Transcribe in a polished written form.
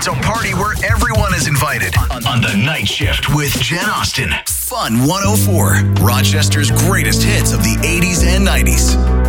It's a party where everyone is invited. On the Night Shift with Jen Austen. Fun 104. Rochester's greatest hits of the 80s and 90s.